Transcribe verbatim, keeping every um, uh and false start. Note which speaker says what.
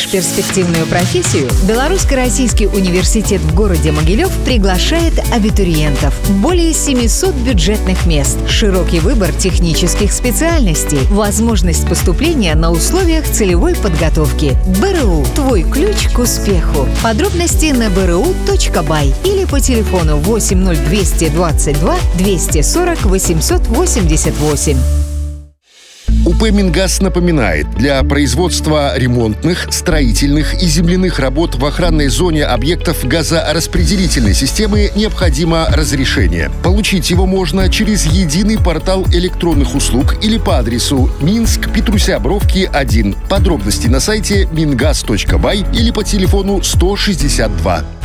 Speaker 1: выбираешь перспективную профессию? Белорусско-Российский университет в городе Могилев приглашает абитуриентов. Более семисот бюджетных мест, широкий выбор технических специальностей, возможность поступления на условиях целевой подготовки. БРУ – твой ключ к успеху. Подробности на бэ эр у точка бай или по телефону восемь ноль двести двадцать два двести сорок восемьсот восемьдесят восемь.
Speaker 2: УП «Мингаз» напоминает, для производства ремонтных, строительных и земляных работ в охранной зоне объектов газораспределительной системы необходимо разрешение. Получить его можно через единый портал электронных услуг или по адресу Минск, Петруся Бровки, один. Подробности на сайте мингаз точка бай или по телефону сто шестьдесят два.